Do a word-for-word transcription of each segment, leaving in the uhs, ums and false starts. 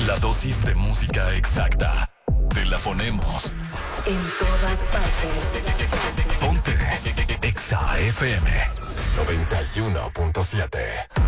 La dosis de música exacta. Te la ponemos en todas partes. Ponte Exa F M noventa y uno punto siete.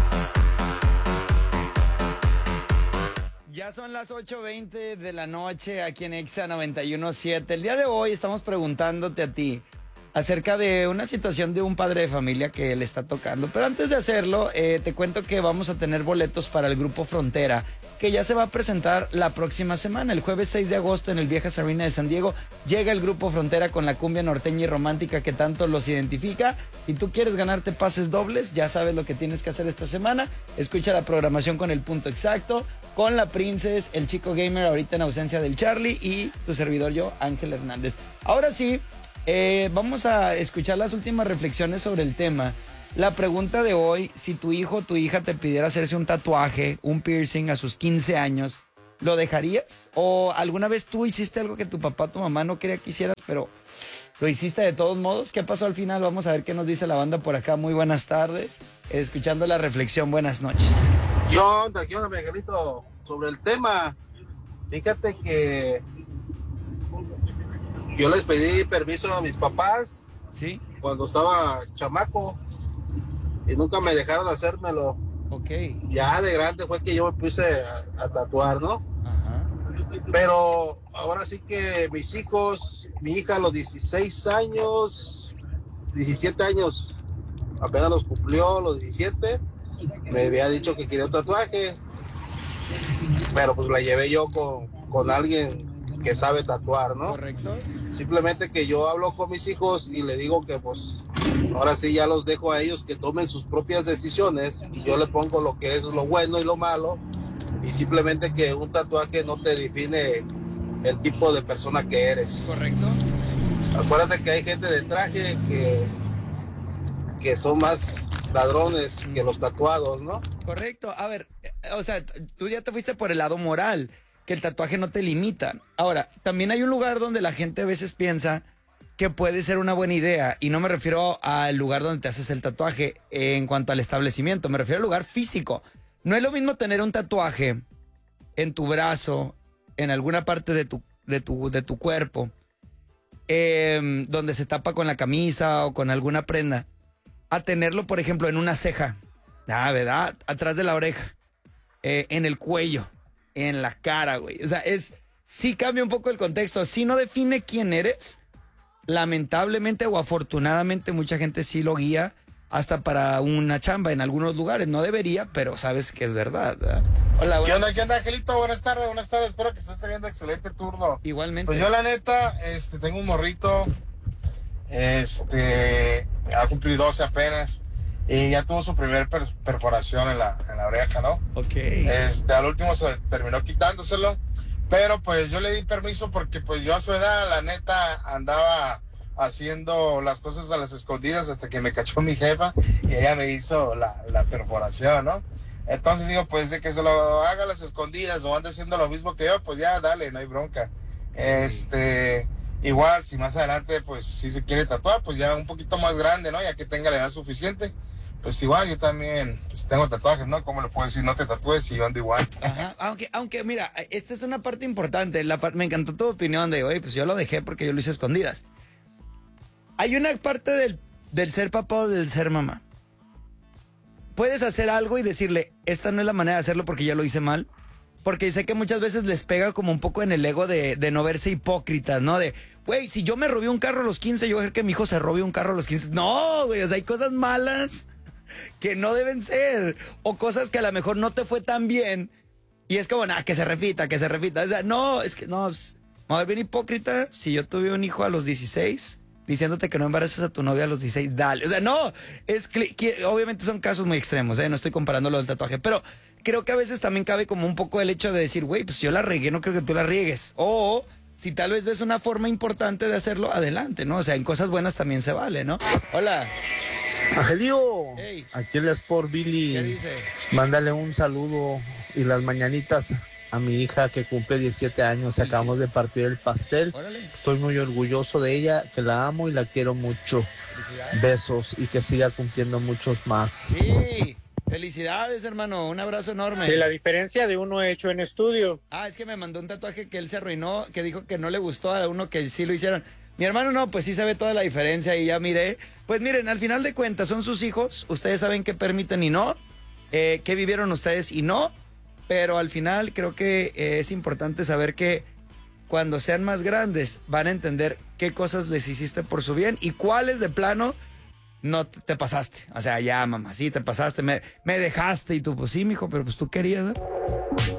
Ya son las ocho veinte de la noche aquí en Exa noventa y uno punto siete. El día de hoy estamos preguntándote a ti acerca de una situación de un padre de familia que le está tocando. Pero antes de hacerlo, eh, te cuento que vamos a tener boletos para el Grupo Frontera, que ya se va a presentar la próxima semana. El jueves seis de agosto en el Viejas Arena de San Diego llega el Grupo Frontera con la cumbia norteña y romántica que tanto los identifica. Si tú quieres ganarte pases dobles, ya sabes lo que tienes que hacer esta semana. Escucha la programación con el punto exacto, con la Princess, el Chico Gamer ahorita en ausencia del Charlie y tu servidor yo, Ángel Hernández. Ahora sí, Eh, vamos a escuchar las últimas reflexiones sobre el tema. La pregunta de hoy: si tu hijo o tu hija te pidiera hacerse un tatuaje, un piercing a sus quince años, ¿lo dejarías? ¿O alguna vez tú hiciste algo que tu papá o tu mamá no quería que hicieras, pero lo hiciste de todos modos? ¿Qué pasó al final? Vamos a ver qué nos dice la banda por acá. Muy buenas tardes. Escuchando la reflexión, buenas noches. ¿Qué onda? ¿Qué onda, Miguelito? Sobre el tema, fíjate que yo les pedí permiso a mis papás, ¿sí?, cuando estaba chamaco y nunca me dejaron hacérmelo. Ok. Ya de grande fue que yo me puse a, a tatuar, ¿no? Ajá. Pero ahora sí que mis hijos, mi hija a los dieciséis años, diecisiete años, apenas los cumplió, los diecisiete, me había dicho que quería un tatuaje, pero pues la llevé yo con, con alguien que sabe tatuar, ¿no? Correcto. Simplemente que yo hablo con mis hijos y le digo que pues ahora sí ya los dejo a ellos que tomen sus propias decisiones y yo le pongo lo que es lo bueno y lo malo, y simplemente que un tatuaje no te define el tipo de persona que eres. Correcto. Acuérdate que hay gente de traje que, que son más ladrones que los tatuados, ¿no? Correcto. A ver, o sea, tú ya te fuiste por el lado moral, que el tatuaje no te limita. Ahora, también hay un lugar donde la gente a veces piensa que puede ser una buena idea, y no me refiero al lugar donde te haces el tatuaje en cuanto al establecimiento, me refiero al lugar físico. No es lo mismo tener un tatuaje en tu brazo, en alguna parte de tu, de tu, de tu cuerpo, eh, donde se tapa con la camisa o con alguna prenda, a tenerlo, por ejemplo, en una ceja, ah, ¿verdad? Atrás de la oreja, eh, en el cuello, en la cara, güey. O sea, es, sí cambia un poco el contexto. Sí no define quién eres. Lamentablemente o afortunadamente mucha gente sí lo guía hasta para una chamba en algunos lugares. No debería, pero sabes que es verdad, ¿verdad? Hola, ¿Qué onda, qué onda, Angelito? Buenas tardes, buenas tardes. Espero que estés teniendo excelente turno. Igualmente. Pues yo la neta, este, tengo un morrito, este, ha cumplido doce apenas. Y ya tuvo su primer per perforación en la, en la oreja, ¿no? Ok. Este, al último se terminó quitándoselo, pero pues yo le di permiso porque pues yo a su edad, la neta, andaba haciendo las cosas a las escondidas hasta que me cachó mi jefa y ella me hizo la, la perforación, ¿no? Entonces digo, pues de que se lo haga a las escondidas o ande haciendo lo mismo que yo, pues ya, dale, no hay bronca. Este... Igual, si más adelante, pues, si se quiere tatuar, pues ya un poquito más grande, ¿no? Ya que tenga la edad suficiente. Pues igual, yo también, pues tengo tatuajes, ¿no? ¿Cómo le puedo decir? No te tatúes y yo ando igual. Ajá. Aunque, aunque, mira, esta es una parte importante. La par me encantó tu opinión de, oye, pues yo lo dejé porque yo lo hice a escondidas. Hay una parte del, del ser papá o del ser mamá. Puedes hacer algo y decirle, esta no es la manera de hacerlo porque ya lo hice mal. Porque sé que muchas veces les pega como un poco en el ego de, de no verse hipócritas, ¿no? De, güey, si yo me robé un carro a los quince, yo voy a dejar que mi hijo se robe un carro a los quince. No, güey, o sea, hay cosas malas que no deben ser. O cosas que a lo mejor no te fue tan bien. Y es como, nah, que se repita, que se repita. O sea, no, es que no, pues, me voy a ver bien hipócrita si yo tuve un hijo a los dieciséis, diciéndote que no embaraces a tu novia a los dieciséis, dale. O sea, no, es que, que obviamente son casos muy extremos, ¿eh? No estoy comparando lo del tatuaje, pero creo que a veces también cabe como un poco el hecho de decir, güey, pues yo la regué, no creo que tú la riegues. O si tal vez ves una forma importante de hacerlo, adelante, ¿no? O sea, en cosas buenas también se vale, ¿no? Hola. Angelio, hey. Aquí el Sport Billy. ¿Qué dice? Mándale un saludo y las mañanitas a mi hija que cumple diecisiete años. Sí, acabamos sí. de partir el pastel. Órale. Estoy muy orgulloso de ella, que la amo y la quiero mucho. Besos y que siga cumpliendo muchos más. Sí. Felicidades, hermano. Un abrazo enorme. De la diferencia de uno hecho en estudio. Ah, es que me mandó un tatuaje que él se arruinó, que dijo que no le gustó a uno que sí lo hicieron. Mi hermano no, pues sí se ve toda la diferencia y ya miré. Pues miren, al final de cuentas son sus hijos. Ustedes saben qué permiten y no. Eh, qué vivieron ustedes y no. Pero al final creo que eh, es importante saber que cuando sean más grandes van a entender qué cosas les hiciste por su bien y cuáles de plano no te, te pasaste. O sea, ya, mamá, sí, te pasaste, me, me dejaste y tú, pues sí, mijo, pero pues tú querías, ¿eh?